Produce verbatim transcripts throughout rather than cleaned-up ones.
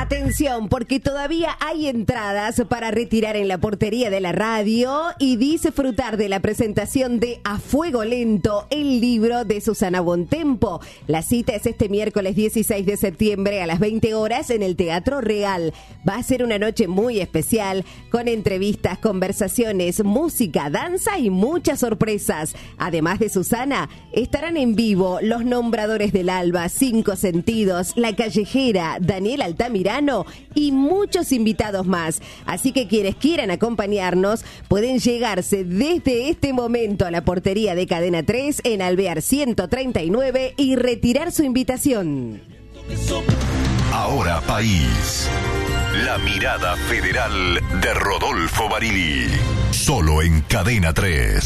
Atención, porque todavía hay entradas para retirar en la portería de la radio y disfrutar de la presentación de A Fuego Lento, el libro de Susana Bontempo. La cita es este miércoles dieciséis de septiembre a las veinte horas en el Teatro Real. Va a ser una noche muy especial con entrevistas, conversaciones, música, danza y muchas sorpresas. Además de Susana, estarán en vivo los nombradores del Alba, Cinco Sentidos, La Callejera, Daniel Altamirano y muchos invitados más. Así que quienes quieran acompañarnos pueden llegarse desde este momento a la portería de Cadena tres en Alvear ciento treinta y nueve y retirar su invitación. Ahora País. La mirada federal de Rodolfo Barili. Solo en Cadena tres.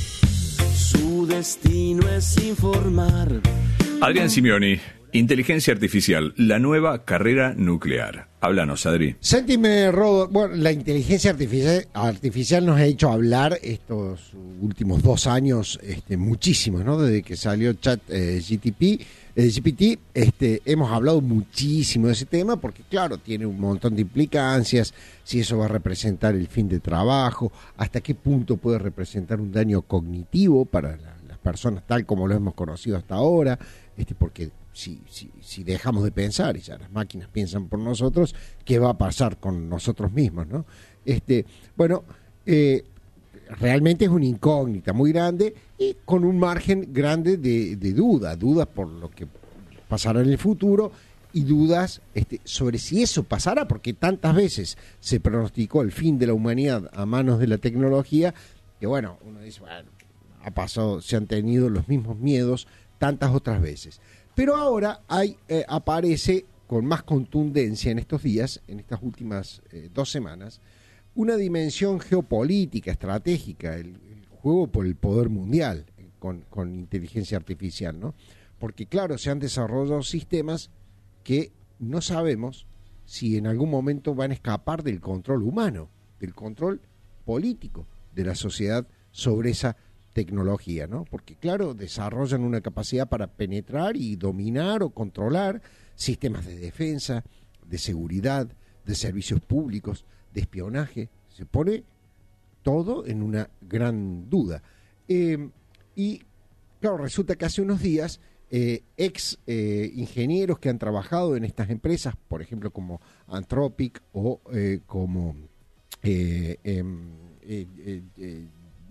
Su destino es informar. Adrián Simeoni, inteligencia artificial, la nueva carrera nuclear. Háblanos, Adri. Sentime, Rodo. Bueno, la inteligencia artificial, artificial nos ha hecho hablar estos últimos dos años este, muchísimo, ¿no? Desde que salió Chat eh, G T P, eh, G P T, este, hemos hablado muchísimo de ese tema porque, claro, tiene un montón de implicancias, si eso va a representar el fin de trabajo, hasta qué punto puede representar un daño cognitivo para la, las personas tal como lo hemos conocido hasta ahora, este, porque Si, si, si dejamos de pensar y ya las máquinas piensan por nosotros, ¿qué va a pasar con nosotros mismos, ¿no? Este, bueno, eh, realmente es una incógnita muy grande y con un margen grande de, de duda, dudas por lo que pasará en el futuro y dudas este, sobre si eso pasará, porque tantas veces se pronosticó el fin de la humanidad a manos de la tecnología, que bueno, uno dice, bueno, ha pasado, se han tenido los mismos miedos tantas otras veces. Pero ahora hay, eh, aparece con más contundencia en estos días, en estas últimas eh, dos semanas, una dimensión geopolítica, estratégica, el, el juego por el poder mundial eh, con, con inteligencia artificial, ¿no? Porque claro, se han desarrollado sistemas que no sabemos si en algún momento van a escapar del control humano, del control político de la sociedad sobre esa tecnología, ¿no? Porque claro, desarrollan una capacidad para penetrar y dominar o controlar sistemas de defensa, de seguridad, de servicios públicos, de espionaje. Se pone todo en una gran duda. Eh, y claro, resulta que hace unos días eh, ex eh, ingenieros que han trabajado en estas empresas, por ejemplo como Anthropic o eh, como eh, eh, eh, eh, eh,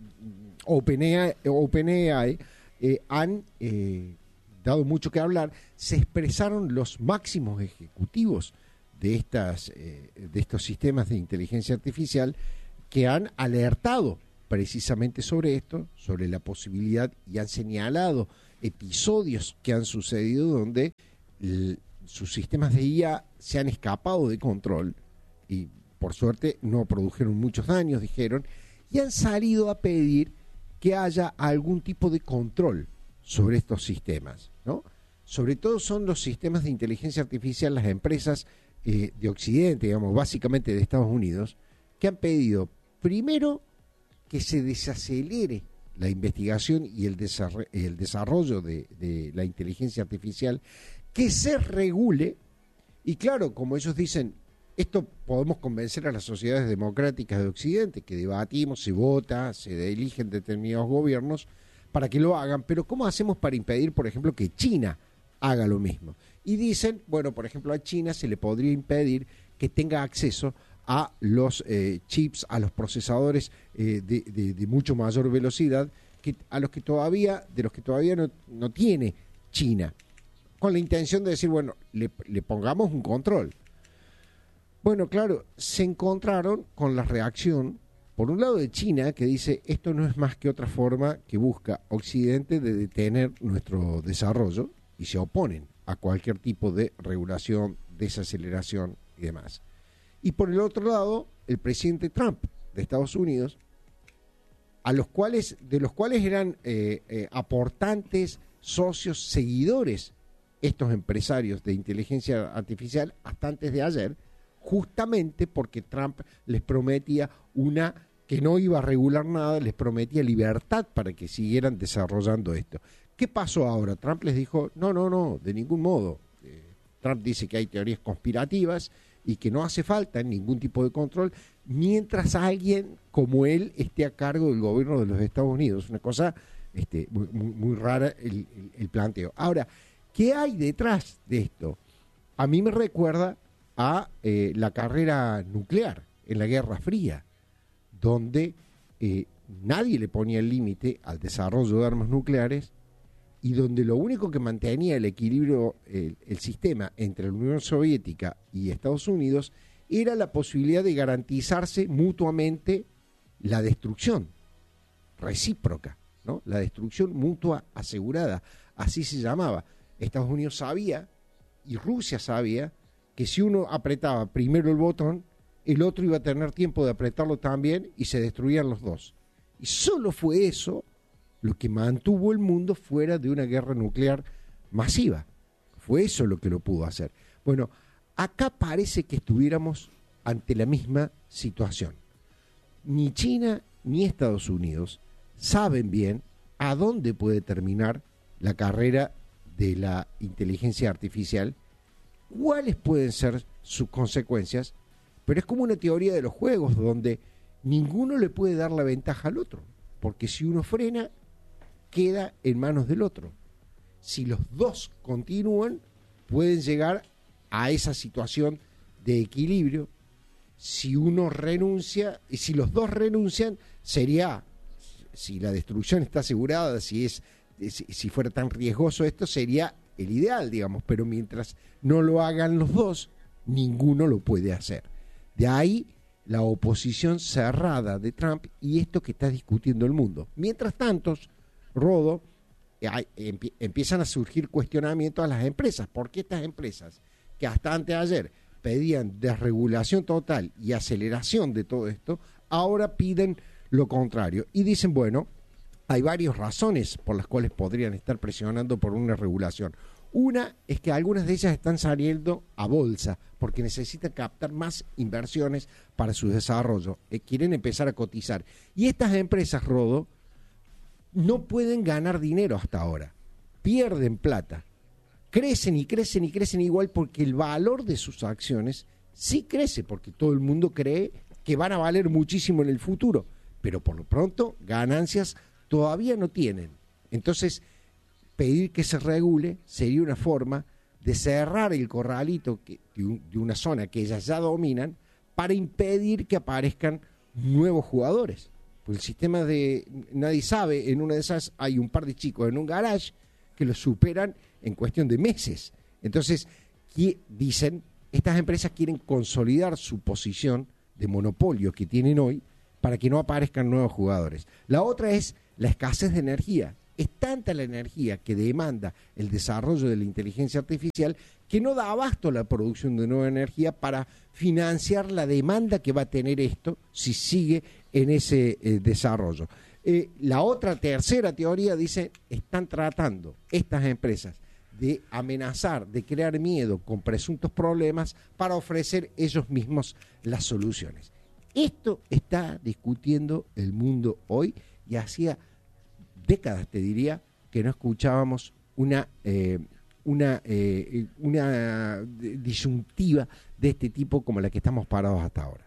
OpenAI, OpenAI eh, han eh, dado mucho que hablar. Se expresaron los máximos ejecutivos de estas eh, de estos sistemas de inteligencia artificial que han alertado precisamente sobre esto, sobre la posibilidad, y han señalado episodios que han sucedido donde el, sus sistemas de I A se han escapado de control y por suerte no produjeron muchos daños, dijeron, y han salido a pedir que haya algún tipo de control sobre estos sistemas, ¿no? Sobre todo son los sistemas de inteligencia artificial, las empresas eh, de Occidente, digamos, básicamente de Estados Unidos, que han pedido, primero, que se desacelere la investigación y el desarrollo, el desarrollo de, de la inteligencia artificial, que se regule, y claro, como ellos dicen, esto podemos convencer a las sociedades democráticas de Occidente, que debatimos, se vota, se eligen determinados gobiernos para que lo hagan, pero ¿cómo hacemos para impedir, por ejemplo, que China haga lo mismo? Y dicen, bueno, por ejemplo, a China se le podría impedir que tenga acceso a los eh, chips, a los procesadores eh, de, de, de mucho mayor velocidad, que a los que todavía, de los que todavía no, no tiene China, con la intención de decir, bueno, le, le pongamos un control. Bueno, claro, se encontraron con la reacción, por un lado de China, que dice, esto no es más que otra forma que busca Occidente de detener nuestro desarrollo, y se oponen a cualquier tipo de regulación, desaceleración y demás. Y por el otro lado, el presidente Trump de Estados Unidos, a los cuales, de los cuales eran eh, eh, aportantes, socios, seguidores, estos empresarios de inteligencia artificial hasta antes de ayer, justamente porque Trump les prometía una que no iba a regular nada, les prometía libertad para que siguieran desarrollando esto. ¿Qué pasó ahora? Trump les dijo, no, no, no, de ningún modo. Eh, Trump dice que hay teorías conspirativas y que no hace falta ningún tipo de control mientras alguien como él esté a cargo del gobierno de los Estados Unidos. Una cosa este, muy, muy, muy rara el, el, el planteo. Ahora, ¿qué hay detrás de esto? A mí me recuerda a eh, la carrera nuclear en la Guerra Fría, donde eh, nadie le ponía el límite al desarrollo de armas nucleares y donde lo único que mantenía el equilibrio, el, el sistema entre la Unión Soviética y Estados Unidos era la posibilidad de garantizarse mutuamente la destrucción recíproca, ¿no? La destrucción mutua asegurada, así se llamaba. Estados Unidos sabía y Rusia sabía que si uno apretaba primero el botón, el otro iba a tener tiempo de apretarlo también y se destruían los dos. Y solo fue eso lo que mantuvo el mundo fuera de una guerra nuclear masiva. Fue eso lo que lo pudo hacer. Bueno, acá parece que estuviéramos ante la misma situación. Ni China ni Estados Unidos saben bien a dónde puede terminar la carrera de la inteligencia artificial, cuáles pueden ser sus consecuencias, pero es como una teoría de los juegos donde ninguno le puede dar la ventaja al otro, porque si uno frena, queda en manos del otro. Si los dos continúan, pueden llegar a esa situación de equilibrio. Si uno renuncia, y si los dos renuncian, sería, si la destrucción está asegurada, si es si, si fuera tan riesgoso esto, sería el ideal, digamos, pero mientras no lo hagan los dos, ninguno lo puede hacer. De ahí la oposición cerrada de Trump y esto que está discutiendo el mundo. Mientras tanto, Rodo, empie, empiezan a surgir cuestionamientos a las empresas. ¿Por qué estas empresas que hasta anteayer pedían desregulación total y aceleración de todo esto, ahora piden lo contrario? Y dicen, bueno, hay varias razones por las cuales podrían estar presionando por una regulación. Una es que algunas de ellas están saliendo a bolsa porque necesitan captar más inversiones para su desarrollo. Eh, quieren empezar a cotizar. Y estas empresas, Rodo, no pueden ganar dinero hasta ahora. Pierden plata. Crecen y crecen y crecen igual porque el valor de sus acciones sí crece, porque todo el mundo cree que van a valer muchísimo en el futuro. Pero por lo pronto, ganancias todavía no tienen. Entonces, pedir que se regule sería una forma de cerrar el corralito que, de, un, de una zona que ellas ya dominan para impedir que aparezcan nuevos jugadores. Pues el sistema de nadie sabe, en una de esas hay un par de chicos en un garage que los superan en cuestión de meses. Entonces, dicen, estas empresas quieren consolidar su posición de monopolio que tienen hoy para que no aparezcan nuevos jugadores. La otra es la escasez de energía. Es tanta la energía que demanda el desarrollo de la inteligencia artificial que no da abasto a la producción de nueva energía para financiar la demanda que va a tener esto si sigue en ese eh, desarrollo. Eh, la otra tercera teoría dice, están tratando estas empresas de amenazar, de crear miedo con presuntos problemas para ofrecer ellos mismos las soluciones. Esto está discutiendo el mundo hoy y hacía décadas, te diría, que no escuchábamos una eh, una eh, una disyuntiva de este tipo como la que estamos parados hasta ahora.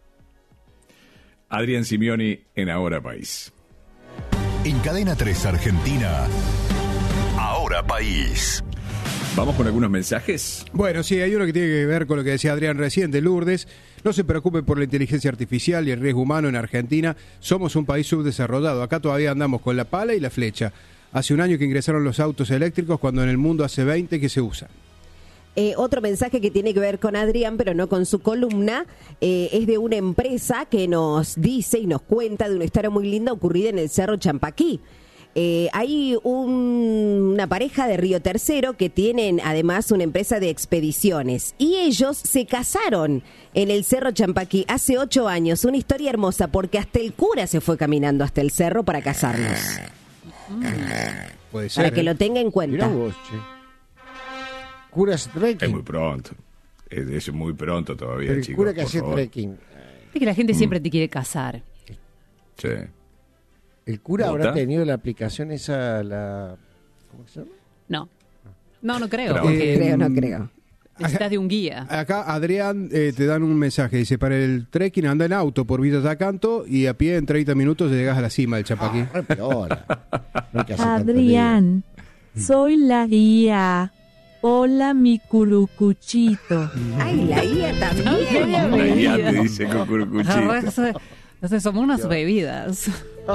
Adrián Simioni en Ahora País. En Cadena tres Argentina, Ahora País. ¿Vamos con algunos mensajes? Bueno, sí, hay uno que tiene que ver con lo que decía Adrián recién de Lourdes. No se preocupen por la inteligencia artificial y el riesgo humano en Argentina. Somos un país subdesarrollado. Acá todavía andamos con la pala y la flecha. Hace un año que ingresaron los autos eléctricos cuando en el mundo hace veinte que se usan. Eh, otro mensaje que tiene que ver con Adrián, pero no con su columna, eh, es de una empresa que nos dice y nos cuenta de una historia muy linda ocurrida en el Cerro Champaquí. Eh, hay un, una pareja de Río Tercero que tienen además una empresa de expediciones y ellos se casaron en el Cerro Champaquí hace ocho años. Una historia hermosa porque hasta el cura se fue caminando hasta el cerro para casarnos. Puede ser, para que ¿eh? lo tenga en cuenta. Mirá vos, che. Curas trekking. Es muy pronto. Es, es muy pronto todavía, Pero el chicos. cura que por hacía favor. trekking. Es que la gente siempre te quiere casar. Sí. El cura ¿Vota? habrá tenido la aplicación esa, la... ¿Cómo se llama? No. No, no creo. Pero- porque- No creo, no creo. Necesitas de un guía. Acá Adrián eh, te dan un mensaje, dice, para el trekking anda en auto por Villa Yacanto y a pie en treinta minutos llegas a la cima del Chapaquí. Ah, re piola. No hay que hacer tanto Adrián, soy la guía. Hola, mi curucuchito. Ay, la I A también. La guía te dice cucurucuchito. Entonces somos unas bebidas.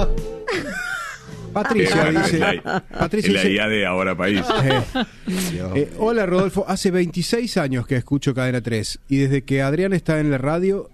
Patricia Eh, dice... la, Patricia la dice- I A de Ahora País. Eh, eh, hola Rodolfo, hace veintiséis años que escucho Cadena tres y desde que Adrián está en la radio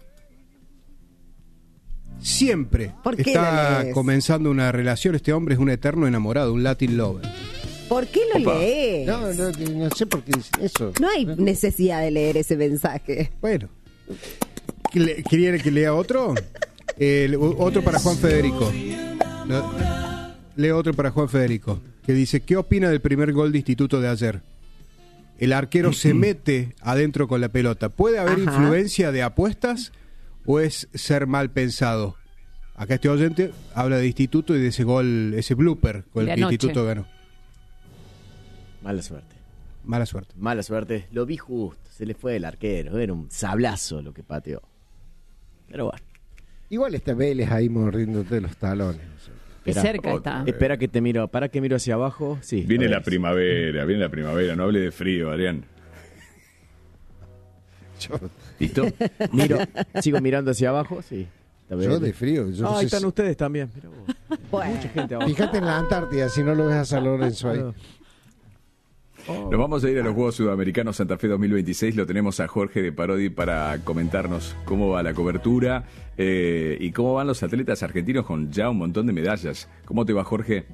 siempre ¿Por qué está lo lees? comenzando una relación. Este hombre es un eterno enamorado, un Latin lover. ¿Por qué lo Opa. lees? No, no, no sé por qué dicen eso. No hay necesidad de leer ese mensaje. Bueno, ¿Qué le- ¿quiere que lea otro? Eh, otro para Juan Federico. No, leo otro para Juan Federico, que dice, ¿qué opina del primer gol de Instituto de ayer? El arquero se mete adentro con la pelota. ¿Puede haber Ajá. influencia de apuestas o es ser mal pensado? Acá este oyente habla de Instituto y de ese gol, ese blooper con De el que anoche. Instituto ganó. Mala suerte. Mala suerte. Mala suerte. Lo vi justo. Se le fue el arquero. Era un sablazo lo que pateó. Pero bueno. Igual este Vélez ahí mordiéndote los talones. o sea. Qué Espera, cerca está. Espera que te miro. ¿Para que miro hacia abajo? Sí. Viene lo la ves. primavera, viene la primavera. No hable de frío, Adrián. Yo, ¿Listo? Miro, sigo mirando hacia abajo. Sí. Está yo bien. de frío. Yo no Ah, sé están si- ustedes también. Mirá vos. Bueno. Mucha gente abajo. Fíjate en la Antártida, si no lo ves a San Lorenzo ahí. Nos vamos a ir a los Juegos Sudamericanos Santa Fe dos mil veintiséis. Lo tenemos a Jorge de Parodi para comentarnos cómo va la cobertura eh, y cómo van los atletas argentinos con ya un montón de medallas. ¿Cómo te va, Jorge?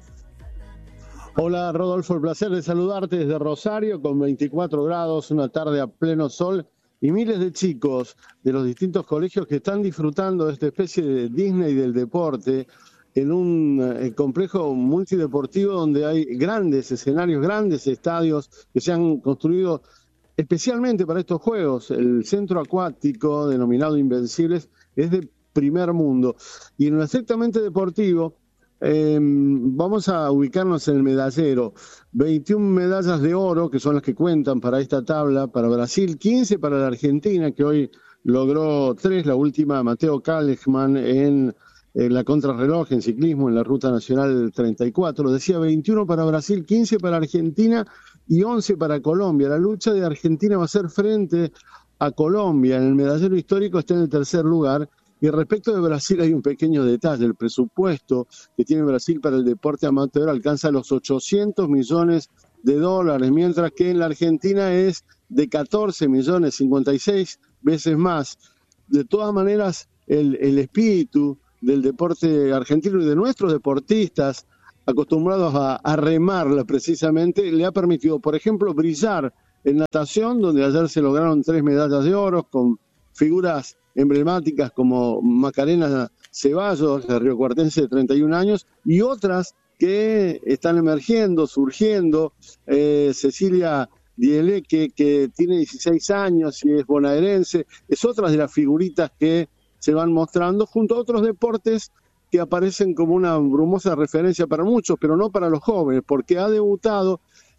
Hola Rodolfo, el placer de saludarte desde Rosario con veinticuatro grados, una tarde a pleno sol y miles de chicos de los distintos colegios que están disfrutando de esta especie de Disney del deporte en un eh, complejo multideportivo donde hay grandes escenarios, grandes estadios que se han construido especialmente para estos juegos. El centro acuático denominado Invencibles es de primer mundo y en lo estrictamente deportivo Eh, vamos a ubicarnos en el medallero. veintiuna medallas de oro, que son las que cuentan para esta tabla, para Brasil, quince para la Argentina, que hoy logró tres, la última Mateo Kalechmann en, en la contrarreloj, en ciclismo, en la Ruta Nacional treinta y cuatro. Decía veintiuno para Brasil, quince para Argentina y once para Colombia. La lucha de Argentina va a ser frente a Colombia. En el medallero histórico está en el tercer lugar. Y respecto de Brasil hay un pequeño detalle, el presupuesto que tiene Brasil para el deporte amateur alcanza los ochocientos millones de dólares, mientras que en la Argentina es de catorce millones, cincuenta y seis veces más. De todas maneras, el, el espíritu del deporte argentino y de nuestros deportistas acostumbrados a, a remarla precisamente, le ha permitido, por ejemplo, brillar en natación, donde ayer se lograron tres medallas de oro con figuras emblemáticas como Macarena Ceballos, la riocuartense de treinta y un años, y otras que están emergiendo, surgiendo, eh, Cecilia Dieleque, que tiene dieciséis años y es bonaerense, es otra de las figuritas que se van mostrando, junto a otros deportes que aparecen como una brumosa referencia para muchos, pero no para los jóvenes, porque ha debutado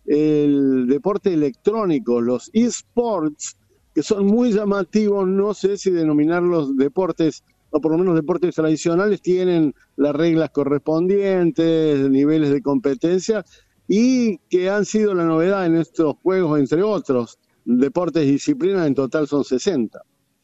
el deporte electrónico, los eSports, que son muy llamativos, no sé si denominarlos deportes, o por lo menos deportes tradicionales, tienen las reglas correspondientes, niveles de competencia, y que han sido la novedad en estos juegos, entre otros. Deportes y disciplinas en total son sesenta.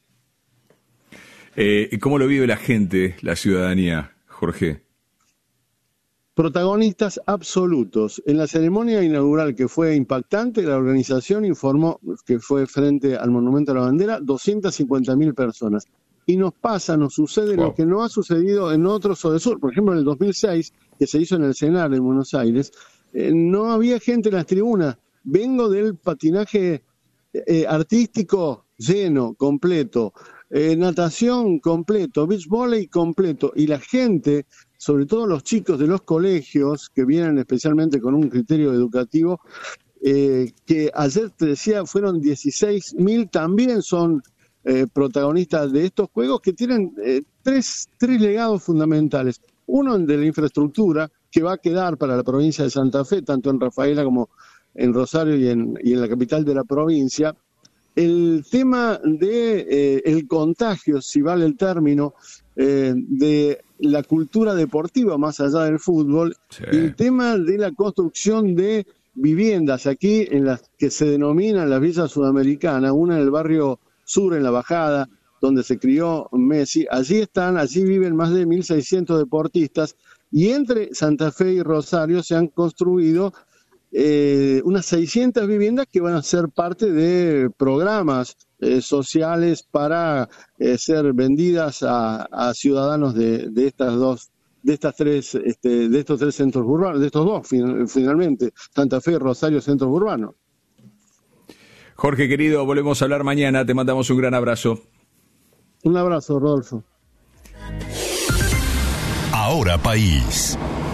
Eh, ¿Cómo lo vive la gente, la ciudadanía, Jorge? Protagonistas absolutos. En la ceremonia inaugural, que fue impactante, la organización informó que fue frente al Monumento a la Bandera, doscientas cincuenta mil personas. Y nos pasa, nos sucede Wow. lo que no ha sucedido en otros Odesur. Por ejemplo, en el dos mil seis, que se hizo en el Senar en Buenos Aires, eh, no había gente en las tribunas. Vengo del patinaje eh, artístico lleno, completo, eh, natación completo, beach volley completo, y la gente, sobre todo los chicos de los colegios, que vienen especialmente con un criterio educativo, eh, que ayer te decía fueron dieciséis mil, también son eh, protagonistas de estos juegos que tienen eh, tres, tres legados fundamentales. Uno de la infraestructura, que va a quedar para la provincia de Santa Fe, tanto en Rafaela como en Rosario y en, y en la capital de la provincia, el tema de eh, el contagio, si vale el término, eh, de la cultura deportiva más allá del fútbol, Sí. y el tema de la construcción de viviendas aquí en las que se denominan las villas sudamericanas, una en el barrio sur, en La Bajada, donde se crió Messi. Allí están, allí viven más de mil seiscientos deportistas, y entre Santa Fe y Rosario se han construido eh, unas seiscientas viviendas que van a ser parte de programas eh, sociales para eh, ser vendidas a, a ciudadanos de, de estas dos, de estas tres, este, de estos tres centros urbanos, de estos dos fin, finalmente, Santa Fe y Rosario, centros urbanos. Jorge, querido, volvemos a hablar mañana. Te mandamos un gran abrazo. Un abrazo, Rodolfo. Ahora País.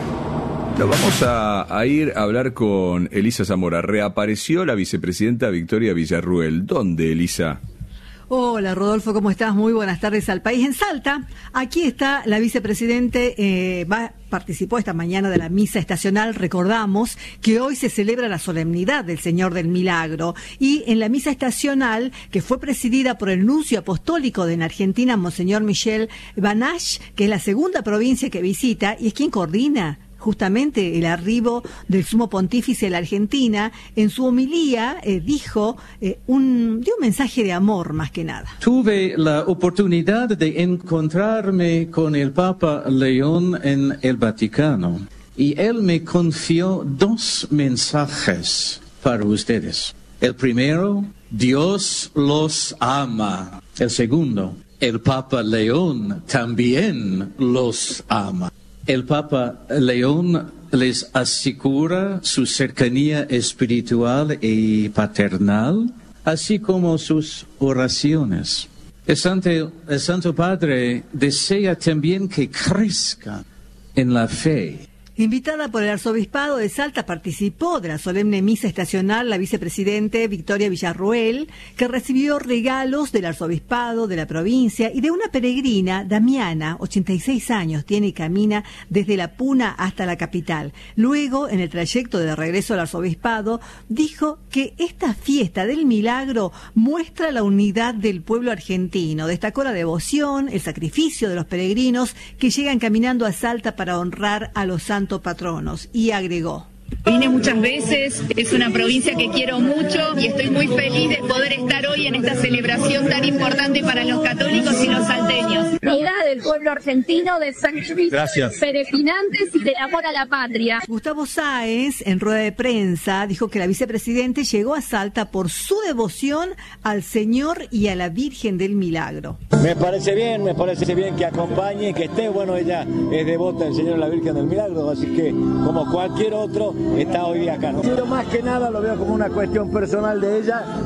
Nos vamos a, a ir a hablar con Elisa Zamora. Reapareció la vicepresidenta Victoria Villarruel. ¿Dónde, Elisa? Hola Rodolfo, ¿cómo estás? Muy buenas tardes al país. En Salta, aquí está la vicepresidente, eh, va, participó esta mañana de la misa estacional. Recordamos que hoy se celebra la solemnidad del Señor del Milagro, y en la misa estacional, que fue presidida por el nuncio apostólico de en Argentina, Monseñor Michel Banasch, que es la segunda provincia que visita y es quien coordina justamente el arribo del sumo pontífice a la Argentina. En su homilía eh, dijo eh, un, dio un mensaje de amor más que nada. Tuve la oportunidad de encontrarme con el Papa León en el Vaticano y él me confió dos mensajes para ustedes. El primero, Dios los ama. El segundo, el Papa León también los ama. El Papa León les asegura su cercanía espiritual y paternal, así como sus oraciones. El Santo, el Santo Padre desea también que crezca en la fe. Invitada por el Arzobispado de Salta, participó de la solemne misa estacional la vicepresidente Victoria Villarruel, que recibió regalos del Arzobispado, de la provincia y de una peregrina, Damiana, ochenta y seis años, tiene y camina desde la Puna hasta la capital. Luego, en el trayecto de regreso al Arzobispado, dijo que esta fiesta del milagro muestra la unidad del pueblo argentino. Destacó la devoción, el sacrificio de los peregrinos que llegan caminando a Salta para honrar a los santos patronos, y agregó: Vine muchas veces, es una provincia que quiero mucho y estoy muy feliz de poder estar hoy en esta celebración tan importante para los católicos y los salteños. Unidad del pueblo argentino, de sacrificios peregrinantes y del amor a la patria. Gustavo Sáenz, en rueda de prensa, dijo que la vicepresidente llegó a Salta por su devoción al Señor y a la Virgen del Milagro. Me parece bien, me parece bien que acompañe, que esté. Bueno, ella es devota del Señor y la Virgen del Milagro, así que como cualquier otro está hoy día acá, ¿no? Pero más que nada lo veo como una cuestión personal de ella.